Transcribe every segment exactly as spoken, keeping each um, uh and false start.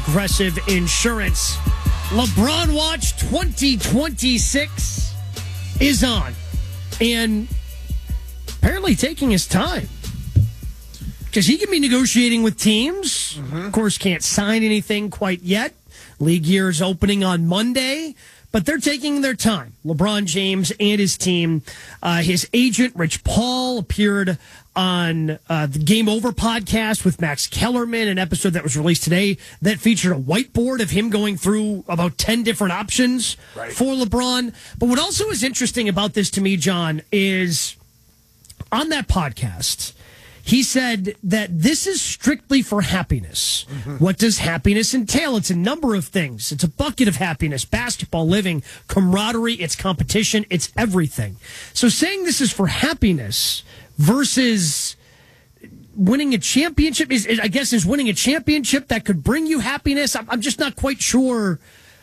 Progressive Insurance. LeBron Watch twenty twenty-six is on. And apparently taking his time. Because he can be negotiating with teams. Mm-hmm. Of course, can't sign anything quite yet. League year is opening on Monday. But they're taking their time. LeBron James and his team. Uh, his agent, Rich Paul, appeared on uh, the Game Over podcast with Max Kellerman, an episode that was released today that featured a whiteboard of him going through about ten different options right. for LeBron. But what also is interesting about this to me, John, is on that podcast, he said that this is strictly for happiness. Mm-hmm. What does happiness entail? It's a number of things. It's a bucket of happiness, basketball, living, camaraderie, it's competition, it's everything. So saying this is for happiness versus winning a championship, is, is I guess, is winning a championship that could bring you happiness. I'm, I'm just not quite sure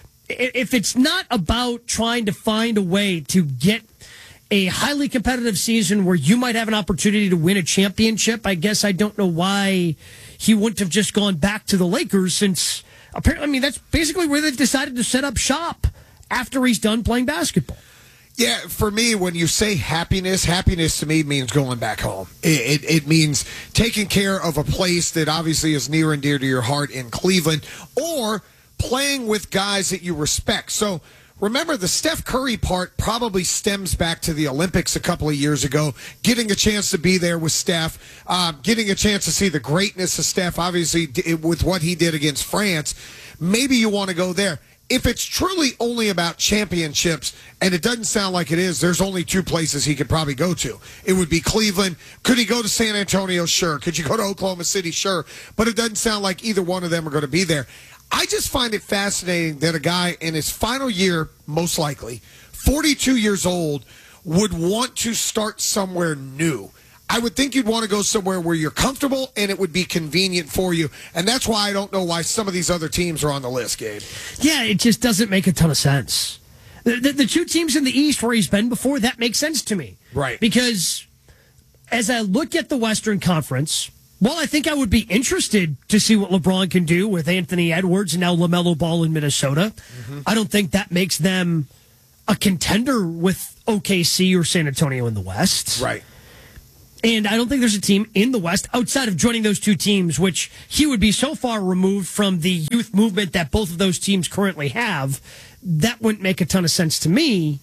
if it's not about trying to find a way to get a highly competitive season where you might have an opportunity to win a championship. I guess I don't know why he wouldn't have just gone back to the Lakers, since apparently, I mean, that's basically where they've decided to set up shop after he's done playing basketball. Yeah, for me, when you say happiness, happiness to me means going back home. It, it, it means taking care of a place that obviously is near and dear to your heart in Cleveland, or playing with guys that you respect. So remember, the Steph Curry part probably stems back to the Olympics a couple of years ago, getting a chance to be there with Steph, uh, getting a chance to see the greatness of Steph, obviously, with what he did against France. Maybe you want to go there. If it's truly only about championships, and it doesn't sound like it is, there's only two places he could probably go to. It would be Cleveland. Could he go to San Antonio? Sure. Could you go to Oklahoma City? Sure. But it doesn't sound like either one of them are going to be there. I just find it fascinating that a guy in his final year, most likely, forty-two years old, would want to start somewhere new. I would think you'd want to go somewhere where you're comfortable and it would be convenient for you. And that's why I don't know why some of these other teams are on the list, Gabe. Yeah, it just doesn't make a ton of sense. The, the, the two teams in the East where he's been before, that makes sense to me. Right. Because as I look at the Western Conference, well, I think I would be interested to see what LeBron can do with Anthony Edwards and now LaMelo Ball in Minnesota. Mm-hmm. I don't think that makes them a contender with O K C or San Antonio in the West. Right. And I don't think there's a team in the West outside of joining those two teams, which he would be so far removed from the youth movement that both of those teams currently have. That wouldn't make a ton of sense to me.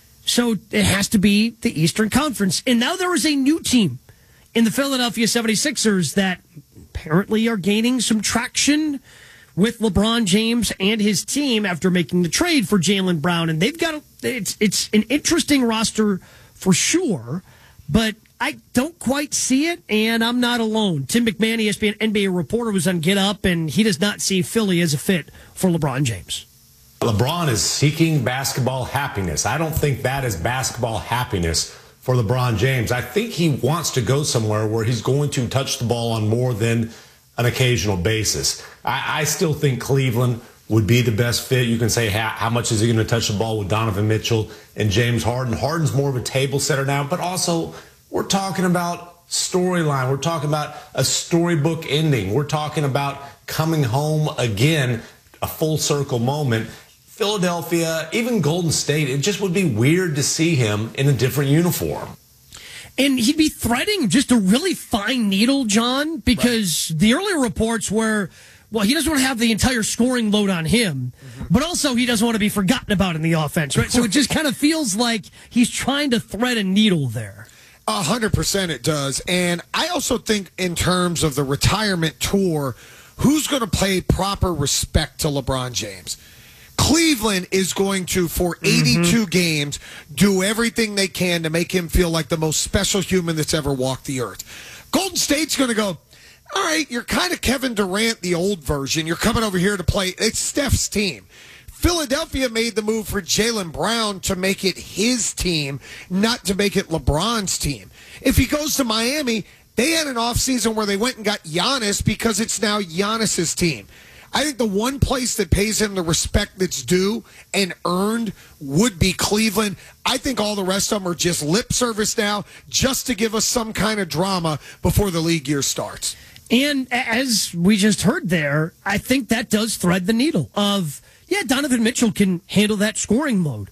So it has to be the Eastern Conference. And now there is a new team in the Philadelphia seventy-sixers that apparently are gaining some traction with LeBron James and his team after making the trade for Jaylen Brown. And they've got, a, it's, it's an interesting roster for sure, but I don't quite see it, and I'm not alone. Tim McMahon, E S P N N B A reporter, was on Get Up, and he does not see Philly as a fit for LeBron James. LeBron is seeking basketball happiness. I don't think that is basketball happiness for LeBron James. I think he wants to go somewhere where he's going to touch the ball on more than an occasional basis. I, I still think Cleveland would be the best fit. You can say how, how much is he going to touch the ball with Donovan Mitchell and James Harden. Harden's more of a table setter now, but also we're talking about storyline. We're talking about a storybook ending. We're talking about coming home again, a full circle moment. Philadelphia, even Golden State, it just would be weird to see him in a different uniform. And he'd be threading just a really fine needle, John, because right. the earlier reports were, well, he doesn't want to have the entire scoring load on him, mm-hmm. but also he doesn't want to be forgotten about in the offense, right? So it just kind of feels like he's trying to thread a needle there. A hundred percent it does. And I also think in terms of the retirement tour, who's going to pay proper respect to LeBron James? Cleveland is going to, for eighty-two mm-hmm. games, do everything they can to make him feel like the most special human that's ever walked the earth. Golden State's going to go, all right, you're kind of Kevin Durant, the old version. You're coming over here to play. It's Steph's team. Philadelphia made the move for Jaylen Brown to make it his team, not to make it LeBron's team. If he goes to Miami, they had an offseason where they went and got Giannis because it's now Giannis's team. I think the one place that pays him the respect that's due and earned would be Cleveland. I think all the rest of them are just lip service now, just to give us some kind of drama before the league year starts. And as we just heard there, I think that does thread the needle of, yeah, Donovan Mitchell can handle that scoring load.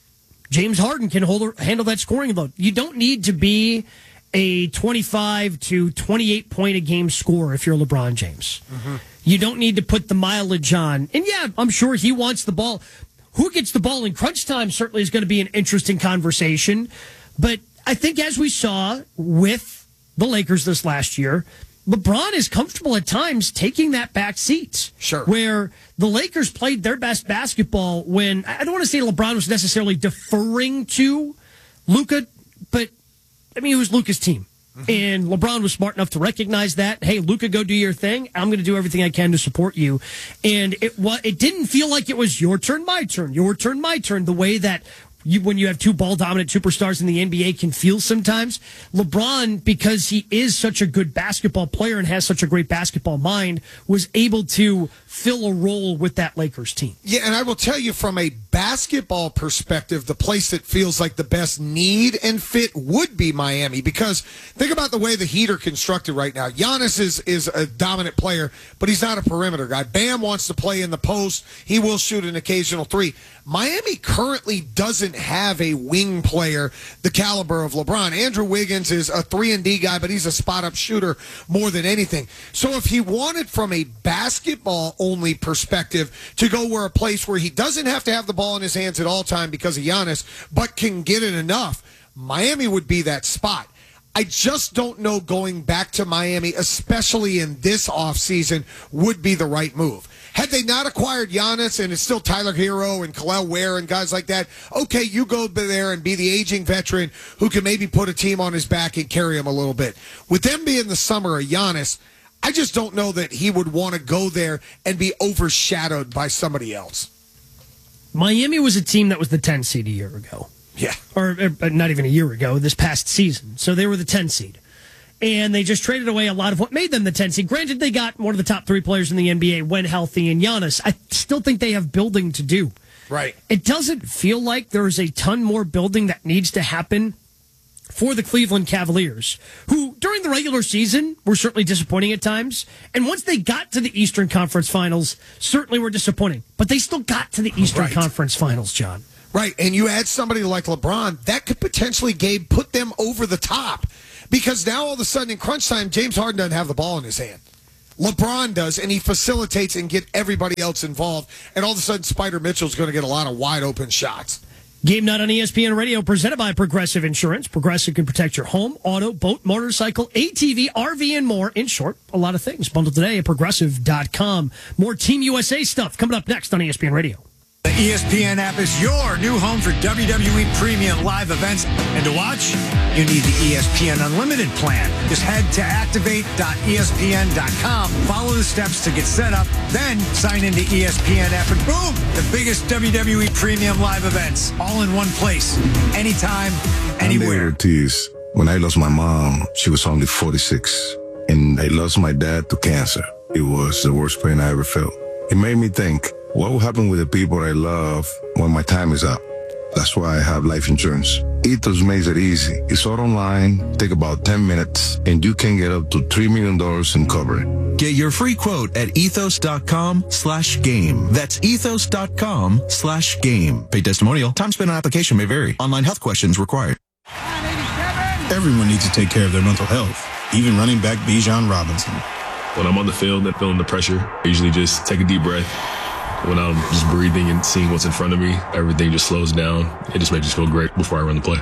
James Harden can hold, handle that scoring load. You don't need to be a twenty-five to twenty-eight point a game scorer if you're LeBron James. Mm-hmm. You don't need to put the mileage on. And yeah, I'm sure he wants the ball. Who gets the ball in crunch time certainly is going to be an interesting conversation. But I think as we saw with the Lakers this last year, LeBron is comfortable at times taking that back seat. Sure. Where the Lakers played their best basketball when, I don't want to say LeBron was necessarily deferring to Luka, but I mean, it was Luka's team. Mm-hmm. And LeBron was smart enough to recognize that. Hey, Luka, go do your thing. I'm going to do everything I can to support you. And it was, it didn't feel like it was your turn, my turn, your turn, my turn, the way that you, when you have two ball-dominant superstars in the N B A can feel sometimes. LeBron, because he is such a good basketball player and has such a great basketball mind, was able to fill a role with that Lakers team. Yeah, and I will tell you from a basketball perspective, the place that feels like the best need and fit would be Miami, because think about the way the Heat are constructed right now. Giannis is, is a dominant player, but he's not a perimeter guy. Bam wants to play in the post. He will shoot an occasional three. Miami currently doesn't have a wing player the caliber of LeBron. Andrew Wiggins is a three and D guy, but he's a spot-up shooter more than anything. So if he wanted from a basketball-only perspective to go where a place where he doesn't have to have the ball in his hands at all time because of Giannis, but can get it enough, Miami would be that spot. I just don't know going back to Miami, especially in this offseason, would be the right move. Had they not acquired Giannis and it's still Tyler Hero and Khalil Ware and guys like that, okay, you go there and be the aging veteran who can maybe put a team on his back and carry him a little bit. With them being the summer of Giannis, I just don't know that he would want to go there and be overshadowed by somebody else. Miami was a team that was the ten seed a year ago. Yeah. Or, or not even a year ago, this past season. So they were the ten seed. And they just traded away a lot of what made them the ten seed. Granted, they got one of the top three players in the N B A when healthy in Giannis. I still think they have building to do. Right. It doesn't feel like there's a ton more building that needs to happen for the Cleveland Cavaliers, who during the regular season were certainly disappointing at times. And once they got to the Eastern Conference Finals, certainly were disappointing. But they still got to the Eastern right. Conference Finals, John. Right. And you add somebody like LeBron, that could potentially, Gabe, put them over the top. Because now all of a sudden in crunch time, James Harden doesn't have the ball in his hand. LeBron does, and he facilitates and get everybody else involved. And all of a sudden, Spider Mitchell's going to get a lot of wide open shots. Game Night on E S P N Radio, presented by Progressive Insurance. Progressive can protect your home, auto, boat, motorcycle, A T V, R V, and more. In short, a lot of things. Bundled today at progressive dot com. More Team U S A stuff coming up next on E S P N Radio. The E S P N app is your new home for W W E premium live events. And to watch, you need the E S P N Unlimited plan. Just head to activate dot E S P N dot com, follow the steps to get set up, then sign into E S P N app, and boom, the biggest W W E premium live events, all in one place, anytime, anywhere. I'm Ortiz. When I lost my mom, she was only forty-six, and I lost my dad to cancer. It was the worst pain I ever felt. It made me think, what will happen with the people I love when my time is up? That's why I have life insurance. Ethos makes it easy. It's all online, take about ten minutes, and you can get up to three million dollars in coverage. Get your free quote at ethos dot com slash game. That's ethos dot com slash game. Paid testimonial. Time spent on application may vary. Online health questions required. Everyone needs to take care of their mental health, even running back Bijan Robinson. When I'm on the field and feeling the pressure, I usually just take a deep breath. When I'm just breathing and seeing what's in front of me, everything just slows down. It just makes me feel great before I run the play.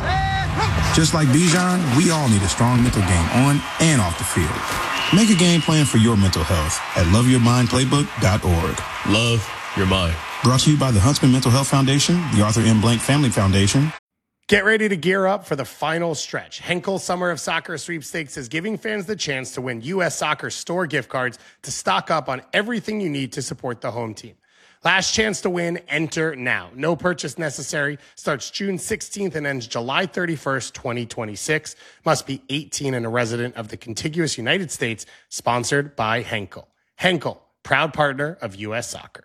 Just like Bijan, we all need a strong mental game on and off the field. Make a game plan for your mental health at love your mind playbook dot org. Love your mind. Brought to you by the Huntsman Mental Health Foundation, the Arthur M. Blank Family Foundation. Get ready to gear up for the final stretch. Henkel Summer of Soccer Sweepstakes is giving fans the chance to win U S Soccer store gift cards to stock up on everything you need to support the home team. Last chance to win, enter now. No purchase necessary. Starts June sixteenth and ends July thirty-first, twenty twenty-six. Must be eighteen and a resident of the contiguous United States. Sponsored by Henkel. Henkel, proud partner of U S Soccer.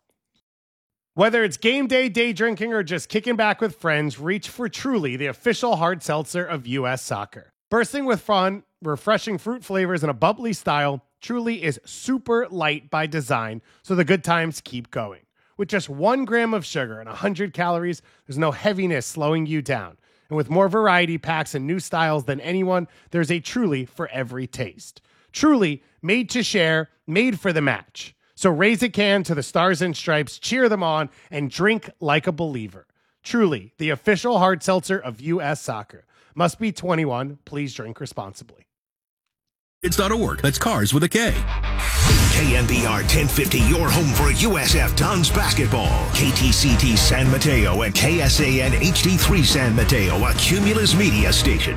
Whether it's game day, day drinking, or just kicking back with friends, reach for Truly, the official hard seltzer of U S Soccer. Bursting with fun, refreshing fruit flavors, and a bubbly style, Truly is super light by design, so the good times keep going. With just one gram of sugar and one hundred calories, there's no heaviness slowing you down. And with more variety packs and new styles than anyone, there's a Truly for every taste. Truly, made to share, made for the match. So raise a can to the Stars and Stripes, cheer them on, and drink like a believer. Truly, the official hard seltzer of U S Soccer. Must be twenty-one. Please drink responsibly. It's .org. That's Cars with a K. K N B R ten fifty, your home for U S F Dons basketball. K T C T San Mateo and K S A N H D three San Mateo, a Cumulus media station.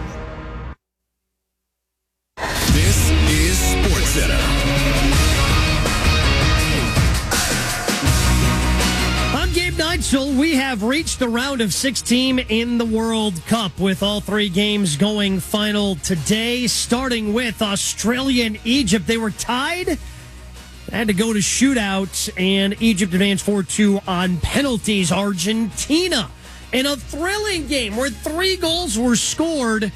This is SportsCenter. I'm Gabe Neitzel. We have reached the round of sixteen in the World Cup with all three games going final today, starting with Australia and Egypt. They were tied. Had to go to shootouts, and Egypt advanced four two on penalties. Argentina in a thrilling game where three goals were scored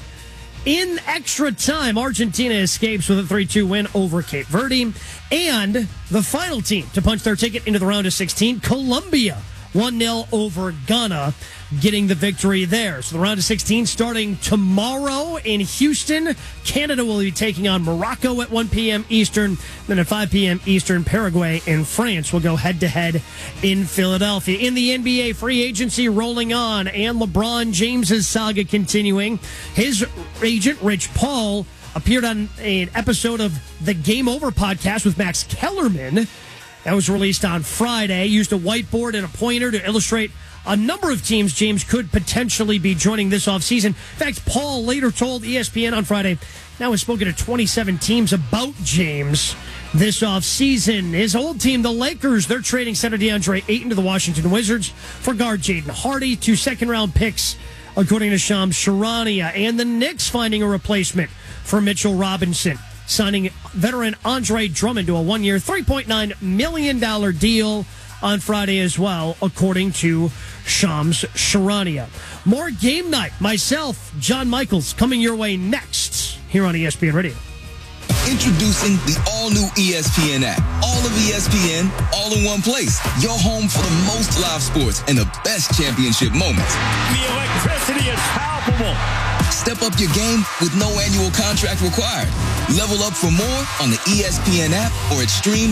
in extra time. Argentina escapes with a three two win over Cape Verde. And the final team to punch their ticket into the round of sixteen, Colombia, one nil over Ghana, getting the victory there. So the round of sixteen starting tomorrow in Houston. Canada will be taking on Morocco at one p.m. Eastern. Then at five p.m. Eastern, Paraguay and France will go head-to-head in Philadelphia. In the N B A, free agency rolling on, and LeBron James's saga continuing. His agent, Rich Paul, appeared on an episode of the Game Over podcast with Max Kellerman. That was released on Friday. Used a whiteboard and a pointer to illustrate a number of teams James could potentially be joining this offseason. In fact, Paul later told E S P N on Friday, now has spoken to twenty-seven teams about James this offseason. His old team, the Lakers, they're trading center DeAndre Ayton to the Washington Wizards for guard Jaden Hardy, two second-round picks, according to Shams Charania. And the Knicks finding a replacement for Mitchell Robinson, signing veteran Andre Drummond to a one-year, three point nine million dollars deal on Friday as well, according to Shams Charania. More game night. Myself, John Michaels, coming your way next here on E S P N Radio. Introducing the all-new E S P N app. All of E S P N, all in one place. Your home for the most live sports and the best championship moments. The electricity is palpable. Step up your game with no annual contract required. Level up for more on the E S P N app or at stream